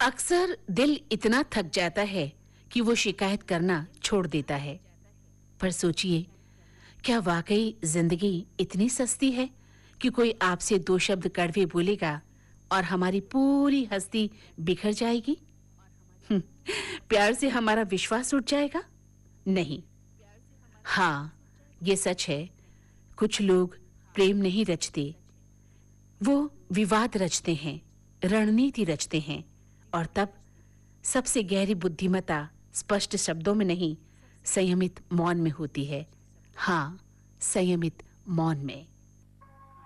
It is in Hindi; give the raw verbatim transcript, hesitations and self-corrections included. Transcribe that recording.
अक्सर दिल इतना थक जाता है कि वो शिकायत करना छोड़ देता है। पर सोचिए, क्या वाकई जिंदगी इतनी सस्ती है कि कोई आपसे दो शब्द कड़वे बोलेगा और हमारी पूरी हस्ती बिखर जाएगी? हम्म, प्यार से हमारा विश्वास उठ जाएगा? नहीं। हाँ, ये सच है। कुछ लोग प्रेम नहीं रचते, वो विवाद रचते हैं, रणनीति रचते हैं, और तब सबसे गहरी बुद्धिमत्ता स्पष्ट शब्दों में नहीं, संयमित मौन में होती है। हाँ, संयमित मौन में।